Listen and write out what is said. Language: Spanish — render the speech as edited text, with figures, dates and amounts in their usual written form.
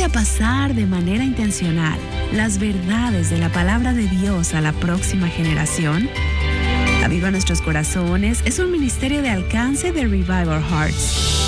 a pasar de manera intencional las verdades de la palabra de Dios a la próxima generación? Aviva Nuestros Corazones es un ministerio de alcance de Revive Our Hearts.